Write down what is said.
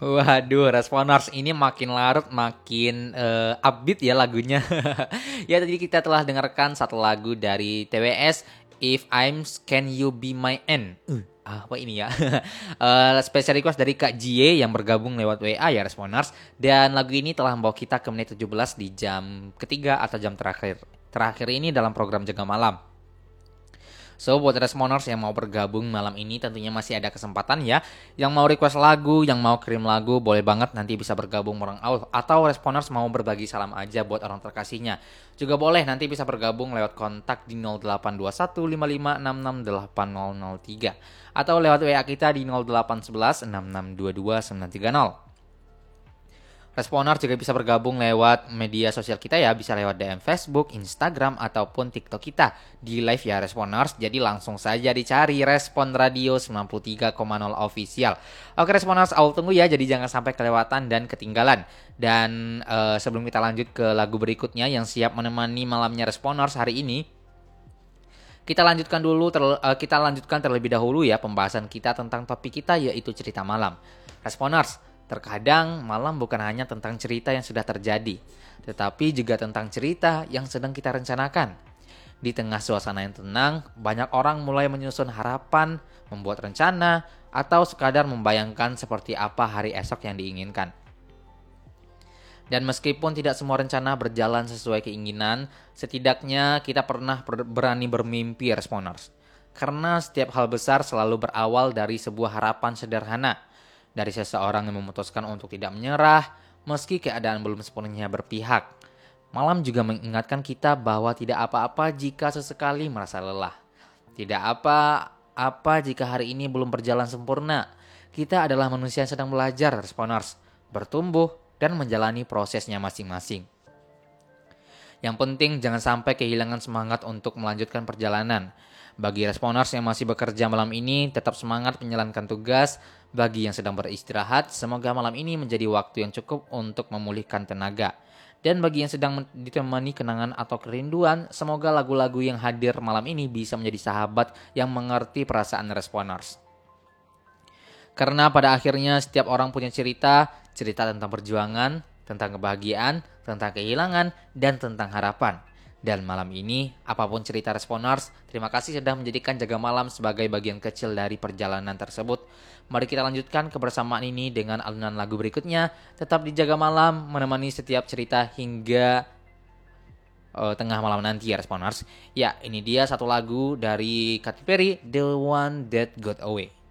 Waduh, Responers ini makin larut makin upbeat ya lagunya. Ya tadi kita telah dengarkan satu lagu dari TWS, If I'm Can You Be My End. Apa ini ya? Special request dari Kak Jie yang bergabung lewat WA ya Responers. Dan lagu ini telah membawa kita ke menit 17 di jam ketiga atau jam terakhir. Terakhir ini dalam program Jaga Malam. So buat Responers yang mau bergabung malam ini tentunya masih ada kesempatan ya. Yang mau request lagu, yang mau kirim lagu boleh banget nanti bisa bergabung orang awal. Atau Responers mau berbagi salam aja buat orang terkasihnya. Juga boleh nanti bisa bergabung lewat kontak di 082155668003. Atau lewat WA kita di 08116622 930. Responer juga bisa bergabung lewat media sosial kita ya, bisa lewat DM Facebook, Instagram, ataupun TikTok kita di live ya Responers. Jadi langsung saja dicari Respon Radio 93,0 Official. Oke Responers, aku tunggu ya, jadi jangan sampai kelewatan dan ketinggalan. Dan sebelum kita lanjut ke lagu berikutnya yang siap menemani malamnya Responers hari ini, kita lanjutkan terlebih dahulu ya pembahasan kita tentang topik kita yaitu cerita malam. Responers, terkadang malam bukan hanya tentang cerita yang sudah terjadi, tetapi juga tentang cerita yang sedang kita rencanakan. Di tengah suasana yang tenang, banyak orang mulai menyusun harapan, membuat rencana, atau sekadar membayangkan seperti apa hari esok yang diinginkan. Dan meskipun tidak semua rencana berjalan sesuai keinginan, setidaknya kita pernah berani bermimpi Responers. Karena setiap hal besar selalu berawal dari sebuah harapan sederhana. Dari seseorang yang memutuskan untuk tidak menyerah, meski keadaan belum sepenuhnya berpihak. Malam juga mengingatkan kita bahwa tidak apa-apa jika sesekali merasa lelah. Tidak apa-apa jika hari ini belum berjalan sempurna. Kita adalah manusia yang sedang belajar, Responers, bertumbuh, dan menjalani prosesnya masing-masing. Yang penting jangan sampai kehilangan semangat untuk melanjutkan perjalanan. Bagi Responers yang masih bekerja malam ini, tetap semangat menjalankan tugas. Bagi yang sedang beristirahat, semoga malam ini menjadi waktu yang cukup untuk memulihkan tenaga. Dan bagi yang sedang ditemani kenangan atau kerinduan, semoga lagu-lagu yang hadir malam ini bisa menjadi sahabat yang mengerti perasaan Responers. Karena pada akhirnya setiap orang punya cerita tentang perjuangan, tentang kebahagiaan, tentang kehilangan, dan tentang harapan. Dan malam ini, apapun cerita Responers, terima kasih sudah menjadikan Jaga Malam sebagai bagian kecil dari perjalanan tersebut. Mari kita lanjutkan kebersamaan ini dengan alunan lagu berikutnya. Tetap di Jaga Malam, menemani setiap cerita hingga tengah malam nanti ya Responers. Ya, ini dia satu lagu dari Katy Perry, The One That Got Away.